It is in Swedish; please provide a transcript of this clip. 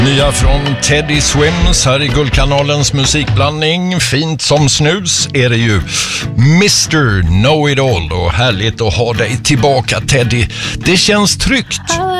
Nya från Teddy Swims här i Guldkanalens musikblandning. Fint som snus är det ju. Mr. Know It All, och härligt att ha dig tillbaka, Teddy. Det känns tryggt